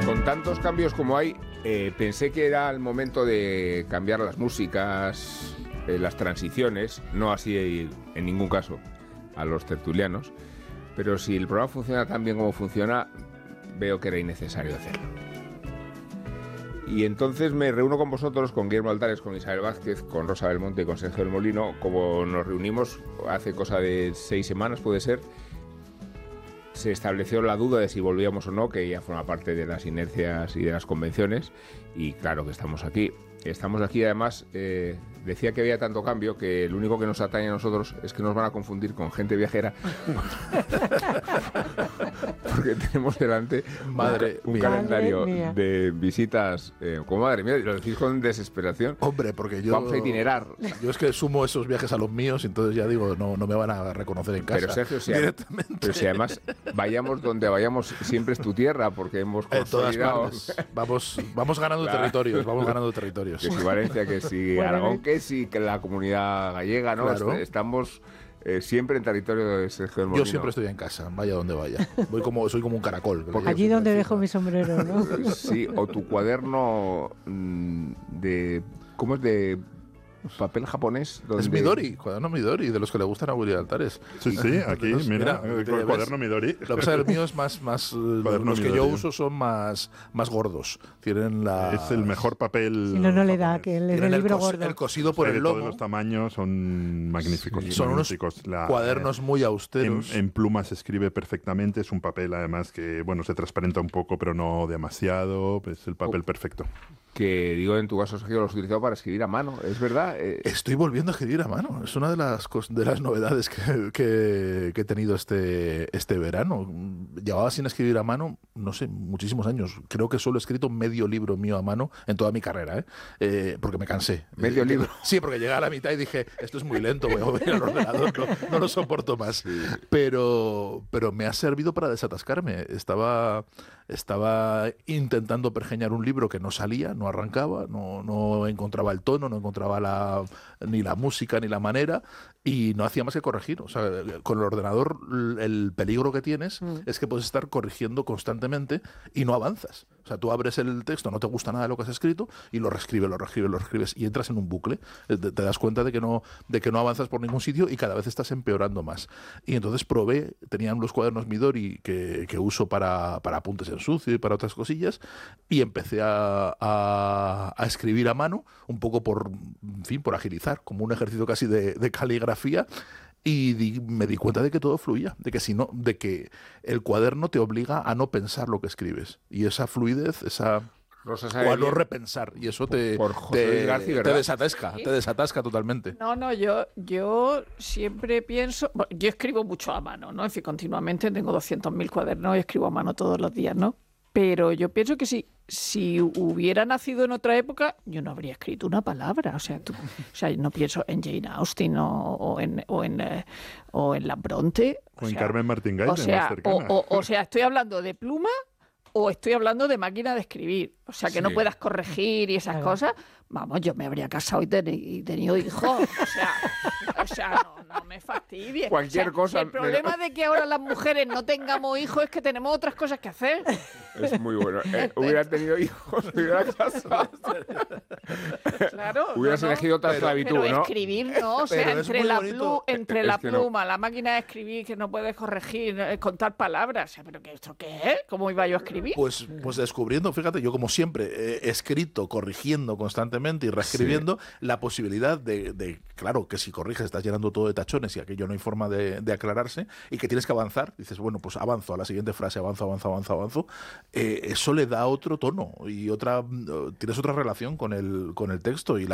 Con tantos cambios como hay, pensé que era el momento de cambiar las músicas, las transiciones, no así en ningún caso a los tertulianos, pero si el programa funciona tan bien como funciona, veo que era innecesario hacerlo. Y entonces me reúno con vosotros, con Guillermo Altares, con Isabel Vázquez, con Rosa Belmonte y con Sergio del Molino, como nos reunimos hace cosa de 6 semanas, puede ser. Se estableció la duda de si volvíamos o no, que ya forma parte de las inercias y de las convenciones, y claro que estamos aquí. Estamos aquí, además, decía que había tanto cambio que el único que nos atañe a nosotros es que nos van a confundir con gente viajera. Porque tenemos delante un calendario de visitas. Como madre mía, lo decís con desesperación. Hombre, porque yo... Vamos a itinerar. Yo es que sumo esos viajes a los míos, entonces ya digo, no me van a reconocer en casa. Pero Sergio, pero si además vayamos donde vayamos, siempre es tu tierra, porque hemos consolidado... Vamos ganando territorios, vamos ganando territorios. Que si Valencia, que si Aragón, que si que la comunidad gallega, ¿no? Claro. Estamos siempre en territorio de Sergio del Molino. Yo siempre estoy en casa, vaya donde vaya. Soy como un caracol. Allí donde dejo mi sombrero, ¿no? Sí, o tu cuaderno de... ¿Cómo es? De papel japonés. Donde... Es Midori, cuaderno Midori, de los que le gustan a Willy Altares. Sí, aquí, mira, el cuaderno Midori. Lo que pasa es que el mío es más los que yo uso son más gordos. Tienen la... Es el mejor papel. Si no le da, que le dé el libro gordo. El cosido por el lomo. Todos los tamaños son magníficos. Sí, son unos cuadernos muy austeros. En pluma se escribe perfectamente. Es un papel, además, que se transparenta un poco, pero no demasiado. Es el papel perfecto. Que digo, en tu caso, Sergio, lo has utilizado para escribir a mano, ¿es verdad? Estoy volviendo a escribir a mano. Es una de las novedades que he tenido este verano. Llevaba sin escribir a mano, no sé, muchísimos años. Creo que solo he escrito medio libro mío a mano en toda mi carrera, porque me cansé. ¿Medio libro? Sí, porque llegué a la mitad y dije, esto es muy lento, voy a volver al ordenador, no lo soporto más. Sí. Pero me ha servido para desatascarme. Estaba intentando pergeñar un libro que no salía, no arrancaba, no encontraba el tono, no encontraba ni la música ni la manera, y no hacía más que corregir. O sea, con el ordenador el peligro que tienes es que puedes estar corrigiendo constantemente y no avanzas. O sea, tú abres el texto, no te gusta nada de lo que has escrito y lo reescribes y entras en un bucle. Te das cuenta de que no avanzas por ningún sitio y cada vez estás empeorando más. Y entonces tenían los cuadernos Midori que uso para apuntes en sucio y para otras cosillas, y empecé a escribir a mano, un poco por agilizar, como un ejercicio casi de caligrafía. Y me di cuenta de que todo fluía, de que el cuaderno te obliga a no pensar lo que escribes. Y esa fluidez, o a no repensar, y eso te desatasca totalmente. No, yo siempre pienso... Bueno, yo escribo mucho a mano, ¿no? En fin, continuamente tengo 200.000 cuadernos y escribo a mano todos los días, ¿no? Pero yo pienso que si hubiera nacido en otra época, yo no habría escrito una palabra. O sea, no pienso en Jane Austen o en la Bronte. O en Carmen Martín Gaite, más cercana. O sea, estoy hablando de pluma o estoy hablando de máquina de escribir. O sea, que no puedas corregir y esas cosas. Vamos, yo me habría casado y tenido hijos. O sea, no me fastidies. Cualquier cosa. El problema de que ahora las mujeres no tengamos hijos es que tenemos otras cosas que hacer. Es muy bueno. Hubiera tenido hijos, hubiera casado. Claro. Hubieras elegido otra esclavitud, pero ¿no? escribir, ¿no? O sea, entre la pluma, la máquina de escribir que no puedes corregir, contar palabras. O sea, ¿pero esto qué es? ¿Cómo iba yo a escribir? Pues descubriendo, fíjate, yo como siempre he escrito, corrigiendo constantemente y reescribiendo, la posibilidad de, claro, que si corriges estás llenando todo de tachones y aquello no hay forma de aclararse y que tienes que avanzar, dices, bueno, pues avanzo a la siguiente frase, avanzo, eso le da otro tono y tienes otra relación con el texto, y